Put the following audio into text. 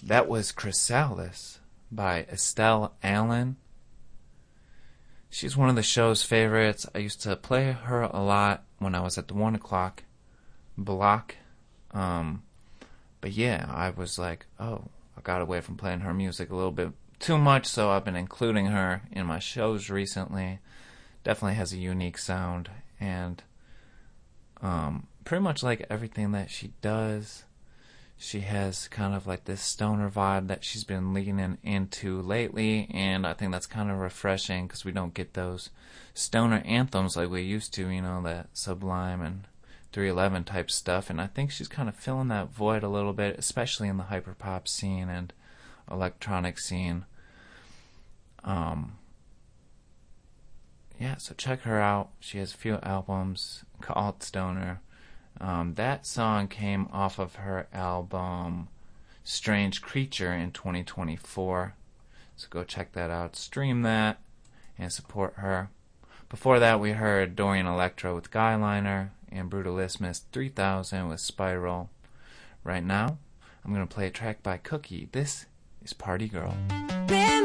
That was Chrysalis by Estelle Allen. She's one of the show's favorites. I used to play her a lot when I was at the 1 o'clock block. But yeah, I was like, oh, I got away from playing her music a little bit too much, so I've been including her in my shows recently. Definitely has a unique sound, and pretty much like everything that she does, she has kind of like this stoner vibe that she's been leaning into lately, and I think that's kind of refreshing because we don't get those stoner anthems like we used to, you know, that Sublime and 311 type stuff, and I think she's kind of filling that void a little bit, especially in the hyperpop scene and electronic scene. Yeah, so check her out. She has a few albums called Stoner. That song came off of her album Strange Creature in 2024. So go check that out, stream that, and support her. Before that, we heard Dorian Electro with Guyliner and Brutalismus 3000 with Spiral. Right now, I'm going to play a track by Cookie. This is Party Girl.